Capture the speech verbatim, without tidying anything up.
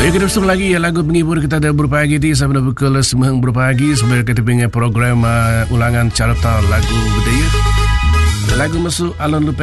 Ya, kita bersama lagi ya, lagu penghibur kita ada berupa pagi di sampai pukul sembilan berupa pagi sebagai kita punya program uh, ulangan carta lagu budaya. Lagu masuk Alun Lupa